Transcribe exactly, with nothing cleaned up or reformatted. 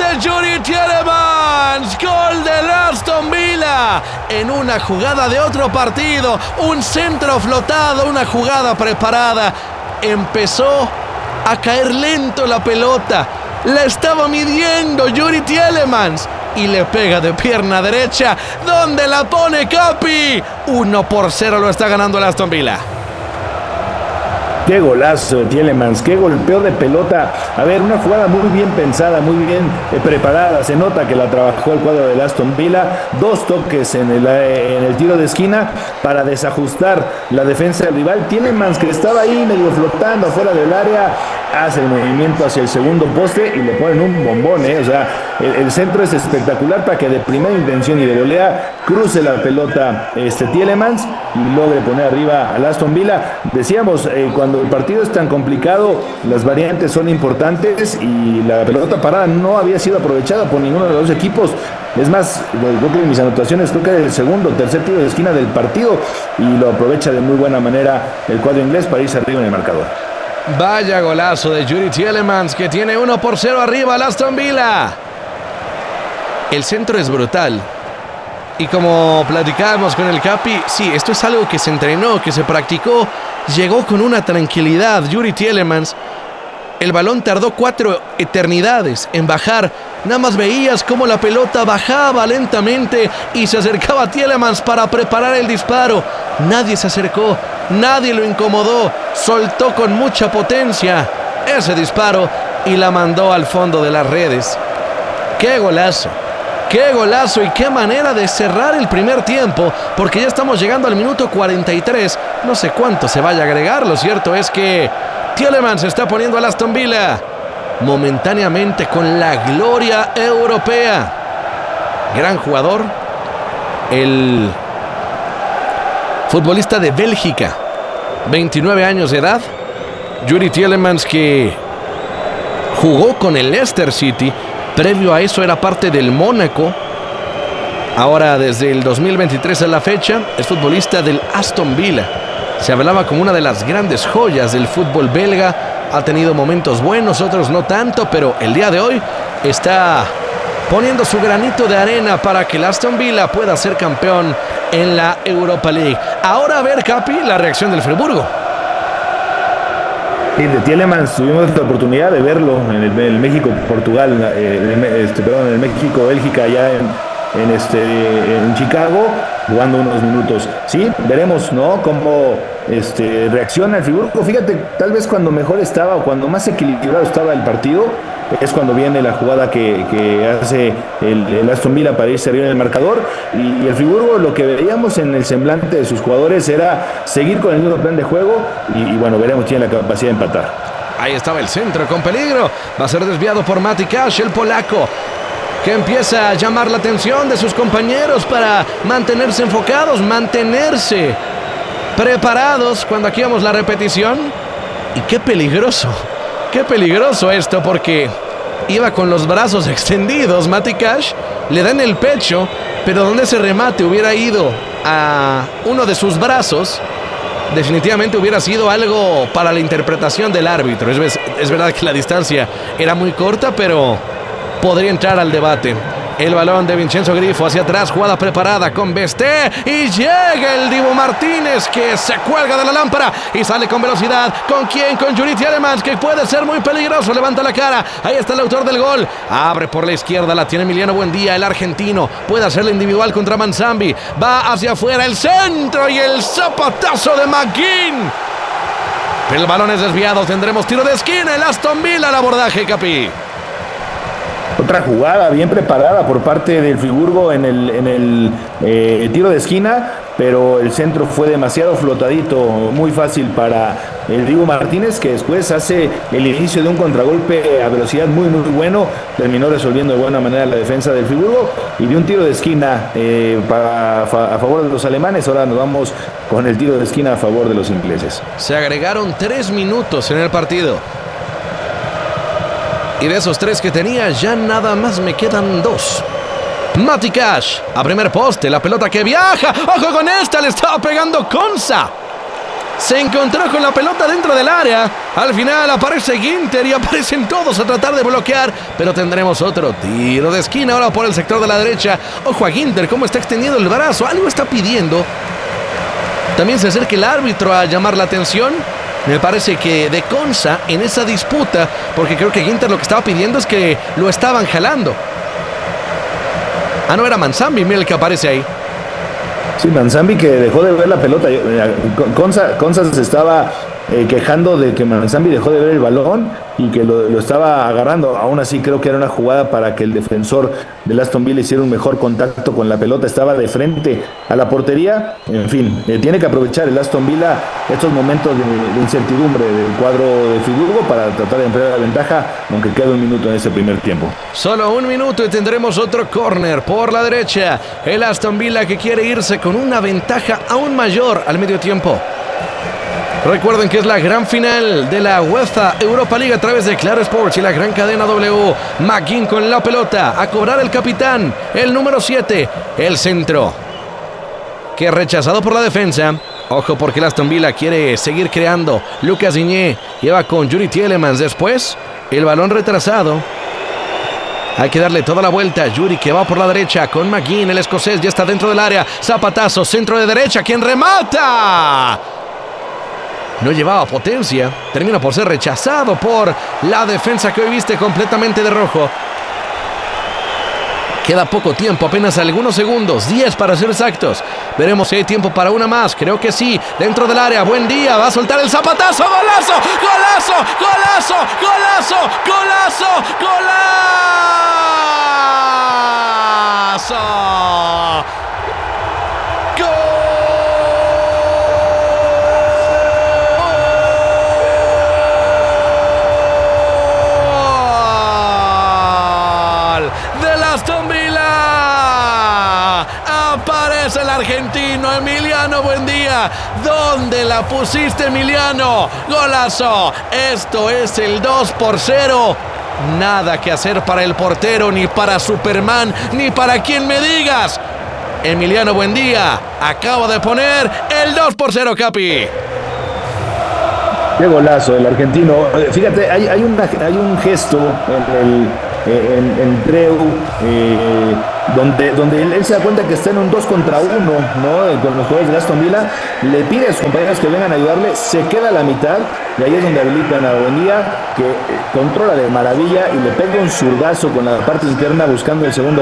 de Youri Tielemans, gol del Aston Villa en una jugada de otro partido, un centro flotado, una jugada preparada. Empezó a caer lento la pelota, la estaba midiendo Youri Tielemans y le pega de pierna derecha, donde la pone Capi. uno por cero lo está ganando el Aston Villa. Qué golazo de Tielemans, qué golpeo de pelota. A ver, una jugada muy bien pensada, muy bien eh, preparada. Se nota que la trabajó el cuadro del Aston Villa. Dos toques en el, eh, en el tiro de esquina para desajustar la defensa del rival. Tielemans, que estaba ahí medio flotando afuera del área, hace el movimiento hacia el segundo poste y le ponen un bombón, ¿eh? O sea, el, el centro es espectacular para que de primera intención y de volea cruce la pelota este Tielemans y logre poner arriba al Aston Villa. Decíamos, eh, cuando el partido es tan complicado, las variantes son importantes y la pelota parada no había sido aprovechada por ninguno de los dos equipos. Es más, creo que en mis anotaciones, creo que es el segundo o tercer tiro de esquina del partido y lo aprovecha de muy buena manera el cuadro inglés para irse arriba en el marcador. Vaya golazo de Youri Tielemans, que tiene uno por cero arriba al Aston Villa. El centro es brutal. Y como platicábamos con el Capi, sí, esto es algo que se entrenó, que se practicó. Llegó con una tranquilidad Youri Tielemans. El balón tardó cuatro eternidades en bajar. Nada más veías cómo la pelota bajaba lentamente y se acercaba a Tielemans para preparar el disparo. Nadie se acercó, nadie lo incomodó. Soltó con mucha potencia ese disparo y la mandó al fondo de las redes. ¡Qué golazo! ¡Qué golazo! Y qué manera de cerrar el primer tiempo, porque ya estamos llegando al minuto cuarenta y tres. No sé cuánto se vaya a agregar. Lo cierto es que Tielemans está poniendo al Aston Villa momentáneamente con la gloria europea. Gran jugador, el futbolista de Bélgica, veintinueve años de edad, Youri Tielemans, que jugó con el Leicester City. Previo a eso era parte del Mónaco. Ahora, desde el dos mil veintitrés a la fecha, es futbolista del Aston Villa. Se hablaba como una de las grandes joyas del fútbol belga. Ha tenido momentos buenos, otros no tanto, pero el día de hoy está poniendo su granito de arena para que el Aston Villa pueda ser campeón en la Europa League. Ahora a ver, Capi, la reacción del Friburgo. Sí, de Tielemans tuvimos la oportunidad de verlo en el, el México-Portugal, eh, este, perdón, en el México-Bélgica, allá en, en, este, en Chicago, jugando unos minutos. Sí, veremos, ¿no?, cómo este, reacciona el Friburgo. Fíjate, tal vez cuando mejor estaba o cuando más equilibrado estaba el partido, es cuando viene la jugada que, que hace el, el Aston Villa para irse arriba en el marcador. Y, y el Friburgo, lo que veíamos en el semblante de sus jugadores era seguir con el mismo plan de juego. Y, y bueno, veremos, tiene la capacidad de empatar. Ahí estaba el centro con peligro. Va a ser desviado por Mati Cash, el polaco, que empieza a llamar la atención de sus compañeros para mantenerse enfocados, mantenerse preparados cuando aquí vemos la repetición. Y qué peligroso, qué peligroso esto, porque iba con los brazos extendidos Mati Cash, le da en el pecho, pero donde ese remate hubiera ido a uno de sus brazos, definitivamente hubiera sido algo para la interpretación del árbitro. Es, es verdad que la distancia era muy corta, pero podría entrar al debate. El balón de Vincenzo Grifo hacia atrás, jugada preparada con Besté, y llega el Dibu Martínez, que se cuelga de la lámpara y sale con velocidad. ¿Con quién? Con Youri Tielemans, que puede ser muy peligroso. Levanta la cara, ahí está el autor del gol. Abre por la izquierda, la tiene Emiliano Buendía, el argentino. Puede hacerla individual contra Manzambi. Va hacia afuera, el centro y el zapatazo de McGinn. El balón es desviado, tendremos tiro de esquina. El Aston Villa al abordaje, Capi. Otra jugada bien preparada por parte del Friburgo en el, en el eh, tiro de esquina, pero el centro fue demasiado flotadito, muy fácil para el Dibu Martínez, que después hace el inicio de un contragolpe a velocidad muy muy bueno, terminó resolviendo de buena manera la defensa del Friburgo, y de un tiro de esquina eh, para, a favor de los alemanes. Ahora nos vamos con el tiro de esquina a favor de los ingleses. Se agregaron tres minutos en el partido. Y de esos tres que tenía, ya nada más me quedan dos. Mati Cash, a primer poste, la pelota que viaja. ¡Ojo con esta! Le estaba pegando Konsa. Se encontró con la pelota dentro del área. Al final aparece Ginter y aparecen todos a tratar de bloquear, pero tendremos otro tiro de esquina ahora por el sector de la derecha. Ojo a Ginter, cómo está extendiendo el brazo, algo está pidiendo. También se acerca el árbitro a llamar la atención. Me parece que de Konsa en esa disputa, porque creo que Ginter lo que estaba pidiendo es que lo estaban jalando. Ah, no, era Manzambi, mira el que aparece ahí. Sí, Manzambi que dejó de ver la pelota. Konsa, Konsa se estaba eh, quejando de que Manzambi dejó de ver el balón y que lo, lo estaba agarrando. Aún así creo que era una jugada para que el defensor del Aston Villa hiciera un mejor contacto con la pelota. Estaba de frente a la portería. En fin, eh, tiene que aprovechar el Aston Villa estos momentos de, de incertidumbre del cuadro de Friburgo para tratar de ampliar la ventaja, aunque queda un minuto en ese primer tiempo. Solo un minuto y tendremos otro córner por la derecha. El Aston Villa que quiere irse con una ventaja aún mayor al medio tiempo. Recuerden que es la gran final de la UEFA Europa League a través de Claro Sports y la gran cadena W. McGinn con la pelota, a cobrar el capitán, el número siete, el centro, que es rechazado por la defensa. Ojo porque el Aston Villa quiere seguir creando. Lucas Digne lleva con Yuri Tielemans, después el balón retrasado. Hay que darle toda la vuelta. Yuri que va por la derecha con McGinn, el escocés ya está dentro del área. Zapatazo, centro de derecha, ¿quién remata? No llevaba potencia, termina por ser rechazado por la defensa que hoy viste completamente de rojo. Queda poco tiempo, apenas algunos segundos, diez para ser exactos. Veremos si hay tiempo para una más, creo que sí. Dentro del área, buen día, va a soltar el zapatazo, golazo, golazo, golazo, golazo, golazo, golazo. Aston Villa. Aparece el argentino Emiliano Buendía. ¿Dónde la pusiste, Emiliano? Golazo. Esto es el dos por cero. Nada que hacer para el portero, ni para Superman, ni para quien me digas. Emiliano Buendía acaba de poner el dos por cero, Capi. Qué golazo el argentino. Fíjate, hay, hay, una, hay un gesto en el en, en Treu, eh, donde, donde él, él se da cuenta que está en un dos contra uno, ¿no? Con los jugadores de Aston Villa, le pide a sus compañeros que vengan a ayudarle, se queda a la mitad, y ahí es donde habilitan a Buendía, que eh, controla de maravilla y le pega un zurdazo con la parte interna buscando el segundo